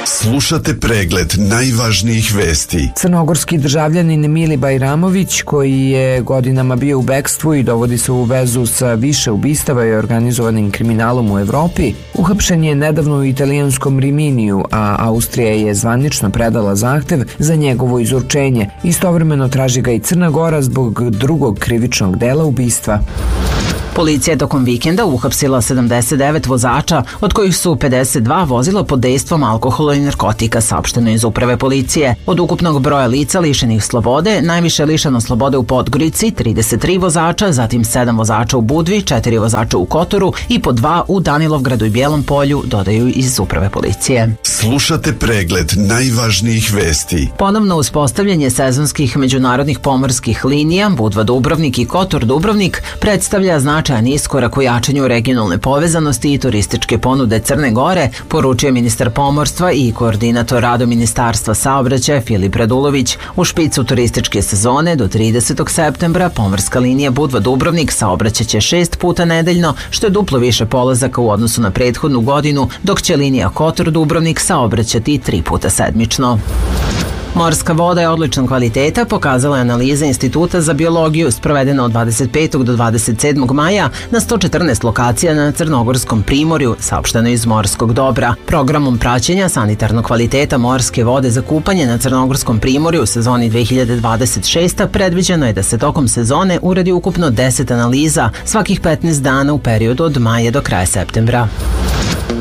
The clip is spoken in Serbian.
Slušate pregled najvažnijih vesti. Crnogorski državljanin Mili Bajramović, koji je godinama bio u bekstvu i dovodi se u vezu sa više ubistava i organizovanim kriminalom u Evropi, uhapšen je nedavno u italijanskom Riminiju, a Austrija je zvanično predala zahtev za njegovo izručenje. Istovremeno traži ga i Crna Gora zbog drugog krivičnog dela ubistva. Policija je tokom vikenda uhapsila 79 vozača, od kojih su 52 vozila pod dejstvom alkohola i narkotika, saopšteno iz uprave policije. Od ukupnog broja lica lišenih slobode, najviše je lišeno slobode u Podgorici, 33 vozača, zatim 7 vozača u Budvi, 4 vozača u Kotoru i po 2 u Danilovgradu i Bijelom Polju, dodaju iz uprave policije. Slušate pregled najvažnijih vesti. Ponovno uspostavljanje sezonskih međunarodnih pomorskih linija Budva Dubrovnik i Kotor Dubrovnik predstavlja značajan iskorak u jačanju regionalne povezanosti i turističke ponude Crne Gore, poručio ministar pomorstva i koordinator rada Ministarstva saobraćaja Filip Radulović. U špicu turističke sezone do 30. septembra pomorska linija Budva Dubrovnik saobraćaće 6 puta nedeljno, što je duplo više polazaka u odnosu na prethodnu godinu, dok će linija Kotor Dubrovnik saobraćati 3 puta sedmično. Morska voda je odličnog kvaliteta, pokazala je analiza Instituta za biologiju sprovedena od 25. do 27. maja na 114 lokacija na Crnogorskom primorju, saopšteno iz Morskog dobra. Programom praćenja sanitarnog kvaliteta morske vode za kupanje na Crnogorskom primorju u sezoni 2026. predviđeno je da se tokom sezone uradi ukupno 10 analiza svakih 15 dana u periodu od maja do kraja septembra.